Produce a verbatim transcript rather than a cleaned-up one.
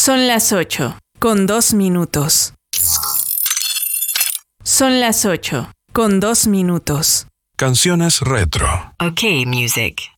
Son las ocho, con dos minutos. Son las ocho, con dos minutos. Canciones retro. Okay, music.